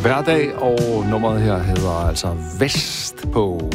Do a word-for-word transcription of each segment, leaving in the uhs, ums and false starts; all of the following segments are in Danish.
Hverdag, og nummeret her hedder altså Vestpå.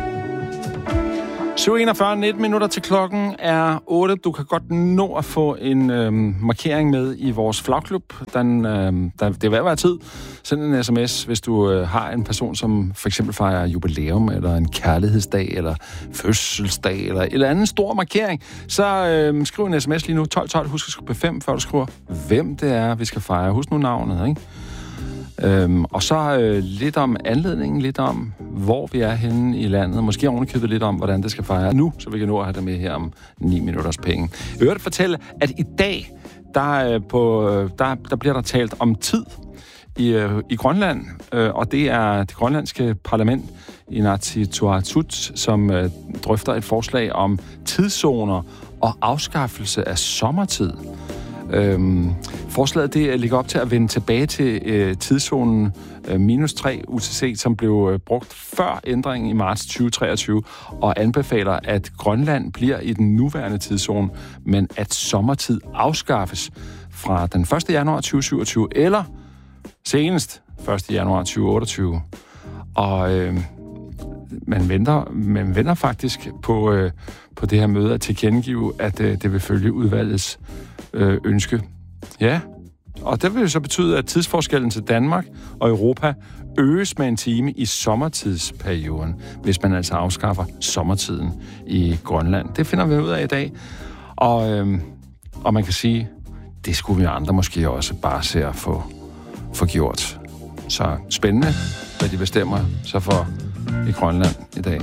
syv enogfyrre, nitten minutter til klokken er otte. Du kan godt nå at få en øhm, markering med i vores flagklub. Den, øhm, der, det er ved at være tid. Send en sms, hvis du øh, har en person, som for eksempel fejrer jubilæum, eller en kærlighedsdag, eller fødselsdag, eller en eller anden stor markering. Så øhm, skriv en sms lige nu, tolv tolv. Husk at skrive P fem, før du skriver, hvem det er, vi skal fejre. Husk nu navnet, ikke? Øhm, og så øh, lidt om anledningen, lidt om, hvor vi er henne i landet. Måske ovenikøbet lidt om, hvordan det skal fejre nu, så vi kan nå at have det med her om ni minutters penge. Jeg vil fortælle, at i dag, der, øh, på, der, der bliver der talt om tid i, øh, i Grønland. Øh, og det er det grønlandske parlament, Inatsisartut, som øh, drøfter et forslag om tidszoner og afskaffelse af sommertid. Øhm, forslaget det ligger op til at vende tilbage til øh, tidszonen øh, minus tre U T C, som blev øh, brugt før ændringen i marts tyve treogtyve, og anbefaler, at Grønland bliver i den nuværende tidszone, men at sommertid afskaffes fra den første januar tyve syvogtyve, eller senest første januar tyve otteogtyve. Og øh, man venter, man venter faktisk på, øh, på det her møde at tilkendegive, at øh, det vil følge udvalgets øh, ønske. Ja, og det vil jo så betyde, at tidsforskellen til Danmark og Europa øges med en time i sommertidsperioden, hvis man altså afskaffer sommertiden i Grønland. Det finder vi ud af i dag. Og, øh, og man kan sige, det skulle vi andre måske også bare se at få, få gjort. Så spændende, hvad de bestemmer så for i Grønland i dag.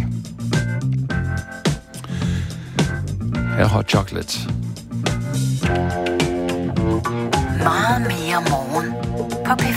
Her er Hot Chocolate. Meget mere morgen på P